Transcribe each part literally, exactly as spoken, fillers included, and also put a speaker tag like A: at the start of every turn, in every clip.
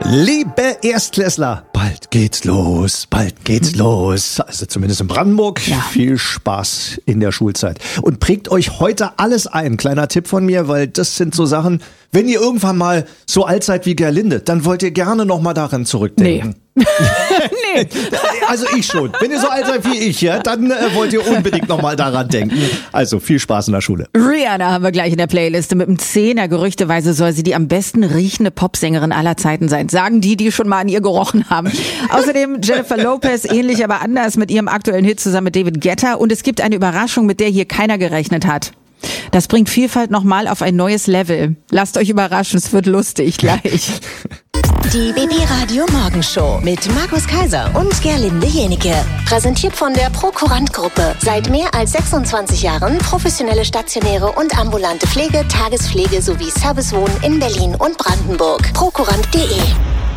A: Liebe Erstklässler, bald geht's los, bald geht's los. Also zumindest in Brandenburg. Ja. Viel Spaß in der Schulzeit. Und prägt euch heute alles ein. Kleiner Tipp von mir, weil das sind so Sachen, wenn ihr irgendwann mal so alt seid wie Gerlinde, dann wollt ihr gerne noch mal daran zurückdenken. Nee. nee. Also ich schon. Wenn ihr so alt seid wie ich, ja, dann äh, wollt ihr unbedingt noch mal daran denken. Also viel Spaß in der Schule.
B: Rihanna haben wir gleich in der Playliste mit dem Zehner. Gerüchteweise soll sie die am besten riechende Popsängerin aller Zeiten sein. Sagen die, die schon mal an ihr gerochen haben. Außerdem Jennifer Lopez, ähnlich aber anders, mit ihrem aktuellen Hit zusammen mit David Guetta. Und es gibt eine Überraschung, mit der hier keiner gerechnet hat. Das bringt Vielfalt nochmal auf ein neues Level. Lasst euch überraschen, es wird lustig gleich.
C: Die B B Radio Morgenshow mit Markus Kaiser und Gerlinde Jenike. Präsentiert von der Prokurant Gruppe. Seit mehr als sechsundzwanzig Jahren professionelle stationäre und ambulante Pflege, Tagespflege sowie Servicewohnen in Berlin und Brandenburg. prokurant punkt de.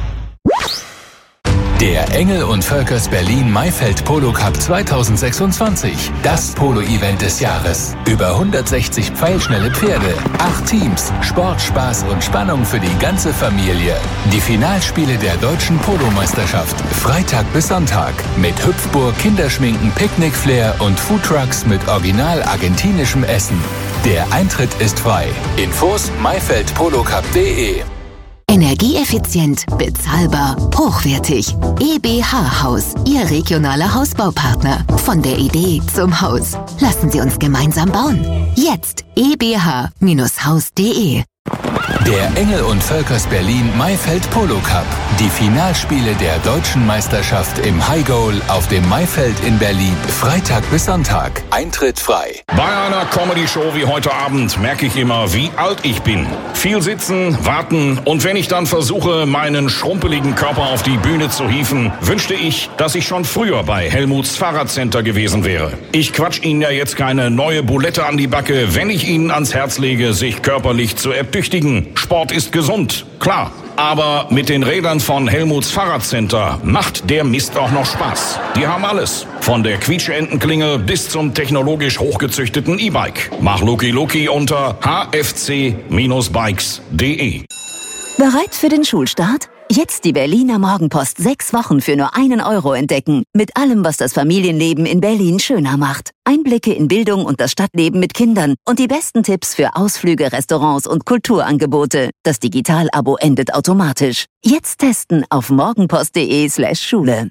D: Der Engel und Völkers Berlin Maifeld Polo Cup zwanzig sechsundzwanzig. Das Polo-Event des Jahres. Über hundertsechzig pfeilschnelle Pferde, acht Teams, Sport, Spaß und Spannung für die ganze Familie. Die Finalspiele der deutschen Polo-Meisterschaft. Freitag bis Sonntag. Mit Hüpfburg, Kinderschminken, Picknickflair und Foodtrucks mit original argentinischem Essen. Der Eintritt ist frei. Infos maifeld polo cup punkt de.
E: Energieeffizient, bezahlbar, hochwertig. E B H Haus, Ihr regionaler Hausbaupartner. Von der Idee zum Haus. Lassen Sie uns gemeinsam bauen. Jetzt e b h Haus punkt de.
D: Der Engel und Völkers Berlin Maifeld Polo Cup. Die Finalspiele der deutschen Meisterschaft im High Goal auf dem Maifeld in Berlin. Freitag bis Sonntag. Eintritt frei.
F: Bei einer Comedy-Show wie heute Abend merke ich immer, wie alt ich bin. Viel sitzen, warten und wenn ich dann versuche, meinen schrumpeligen Körper auf die Bühne zu hieven, wünschte ich, dass ich schon früher bei Helmuts Fahrradcenter gewesen wäre. Ich quatsch Ihnen ja jetzt keine neue Bulette an die Backe, wenn ich Ihnen ans Herz lege, sich körperlich zu ertüchtigen. Sport ist gesund, klar. Aber mit den Rädern von Helmuts Fahrradcenter macht der Mist auch noch Spaß. Die haben alles. Von der Quietscheentenklingel bis zum technologisch hochgezüchteten E-Bike. Mach Luki Luki unter h f c Bindestrich bikes punkt de.
E: Bereit für den Schulstart? Jetzt die Berliner Morgenpost sechs Wochen für nur einen Euro entdecken. Mit allem, was das Familienleben in Berlin schöner macht. Einblicke in Bildung und das Stadtleben mit Kindern und die besten Tipps für Ausflüge, Restaurants und Kulturangebote. Das Digital-Abo endet automatisch. Jetzt testen auf morgenpost punkt de slash Schule.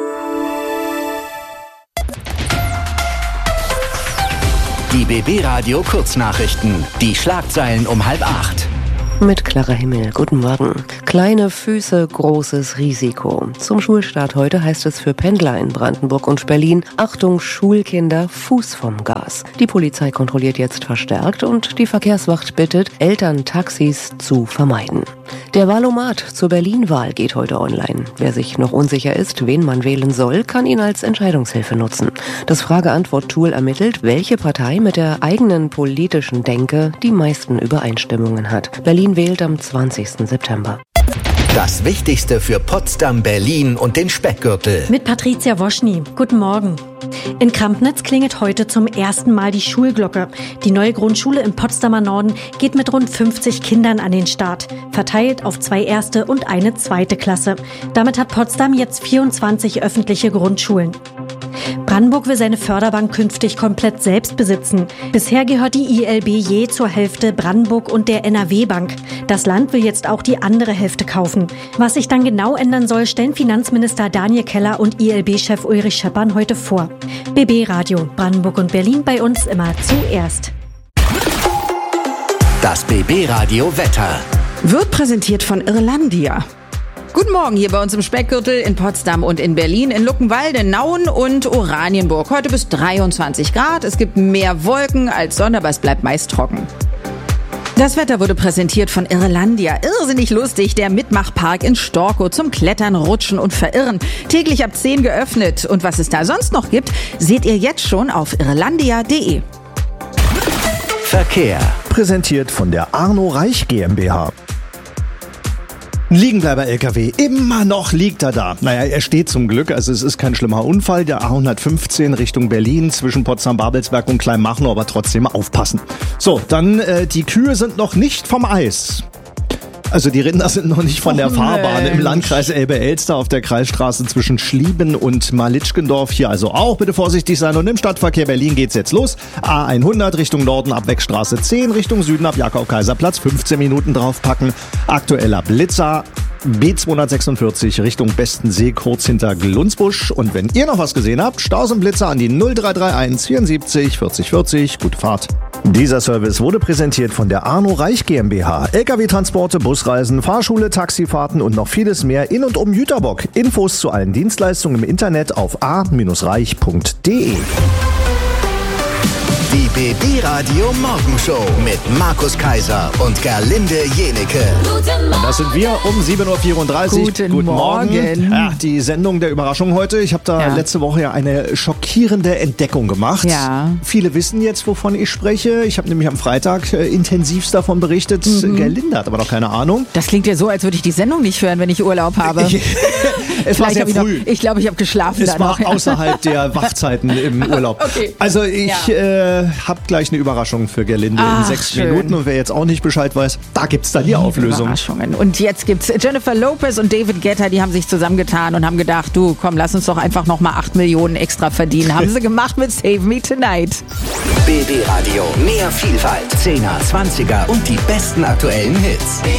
G: Die B B Radio Kurznachrichten. Die Schlagzeilen um halb acht.
H: Mit Clara Himmel. Guten Morgen. Kleine Füße, großes Risiko. Zum Schulstart heute heißt es für Pendler in Brandenburg und Berlin: Achtung, Schulkinder, Fuß vom Gas. Die Polizei kontrolliert jetzt verstärkt und die Verkehrswacht bittet, Eltern Taxis zu vermeiden. Der Wahlomat zur Berlin-Wahl geht heute online. Wer sich noch unsicher ist, wen man wählen soll, kann ihn als Entscheidungshilfe nutzen. Das Frage-Antwort-Tool ermittelt, welche Partei mit der eigenen politischen Denke die meisten Übereinstimmungen hat. Berlin wählt am zwanzigsten September.
G: Das Wichtigste für Potsdam, Berlin und den Speckgürtel.
I: Mit Patricia Woschny. Guten Morgen. In Krampnitz klingelt heute zum ersten Mal die Schulglocke. Die neue Grundschule im Potsdamer Norden geht mit rund fünfzig Kindern an den Start, verteilt auf zwei erste und eine zweite Klasse. Damit hat Potsdam jetzt vierundzwanzig öffentliche Grundschulen. Brandenburg will seine Förderbank künftig komplett selbst besitzen. Bisher gehört die I L B je zur Hälfte Brandenburg und der N R W-Bank. Das Land will jetzt auch die andere Hälfte kaufen. Was sich dann genau ändern soll, stellen Finanzminister Daniel Keller und I L B-Chef Ulrich Scheppern heute vor. B B Radio, Brandenburg und Berlin bei uns immer zuerst.
G: Das B B Radio Wetter
B: wird präsentiert von Irlandia. Guten Morgen hier bei uns im Speckgürtel in Potsdam und in Berlin, in Luckenwalde, Nauen und Oranienburg. Heute bis dreiundzwanzig Grad. Es gibt mehr Wolken als Sonne, aber es bleibt meist trocken. Das Wetter wurde präsentiert von Irlandia. Irrsinnig lustig, der Mitmachpark in Storkow zum Klettern, Rutschen und Verirren. Täglich ab zehn geöffnet. Und was es da sonst noch gibt, seht ihr jetzt schon auf irlandia punkt de.
G: Verkehr.
A: Präsentiert von der Arno Reich GmbH. Ein Liegenbleiber-L K W, immer noch liegt er da. Naja, er steht zum Glück, also es ist kein schlimmer Unfall. Der A hundertfünfzehn Richtung Berlin zwischen Potsdam-Babelsberg und Kleinmachnow, aber trotzdem aufpassen. So, dann äh, die Kühe sind noch nicht vom Eis. Also die Rinder sind noch nicht von
B: Oh,
A: der Fahrbahn
B: Mensch.
A: im Landkreis Elbe-Elster auf der Kreisstraße zwischen Schlieben und Malitschgendorf. Hier also auch bitte vorsichtig sein. Und im Stadtverkehr Berlin geht's jetzt los. A hundert Richtung Norden ab Wegstraße zehn, Richtung Süden ab Jakob-Kaiser-Platz fünfzehn Minuten draufpacken. Aktueller Blitzer. B zweihundertsechsundvierzig Richtung Bestensee, kurz hinter Glunzbusch. Und wenn ihr noch was gesehen habt, Staus und Blitzer an die null drei drei eins vierundsiebzig vierzig vierzig. Gute Fahrt. Dieser Service wurde präsentiert von der Arno Reich GmbH. L K W-Transporte, Busreisen, Fahrschule, Taxifahrten und noch vieles mehr in und um Jüterbock. Infos zu allen Dienstleistungen im Internet auf a reich punkt de.
G: Die B B-Radio Morgenshow mit Markus Kaiser und Gerlinde Jenecke.
A: Und das sind wir um sieben Uhr vierunddreißig.
B: Guten
A: Guten Morgen.
B: Morgen.
A: Ja, die Sendung der Überraschung heute. Ich habe da
B: Ja.
A: letzte Woche ja eine schockierende Entdeckung gemacht.
B: Ja.
A: Viele wissen jetzt, wovon ich spreche. Ich habe nämlich am Freitag äh, intensivst davon berichtet.
B: Mhm.
A: Gerlinde hat aber noch keine Ahnung.
B: Das klingt ja so, als würde ich die Sendung nicht hören, wenn ich Urlaub habe.
A: Es war
B: Vielleicht
A: sehr
B: hab ich noch-
A: früh.
B: Ich glaube, ich habe geschlafen.
A: Es
B: da
A: war
B: noch.
A: außerhalb der Wachzeiten im Urlaub.
B: Okay.
A: Also ich äh, habe gleich eine Überraschung für Gerlinde
B: Ach,
A: in sechs
B: schön.
A: Minuten. Und wer jetzt auch nicht Bescheid weiß, da gibt's dann die Auflösung.
B: Überraschungen. Und jetzt gibt's Jennifer Lopez und David Guetta, die haben sich zusammengetan und haben gedacht, du, komm, lass uns doch einfach nochmal acht Millionen extra verdienen. Haben sie gemacht mit Save Me Tonight.
G: B B-Radio, mehr Vielfalt, Zehner, Zwanziger und die besten aktuellen Hits.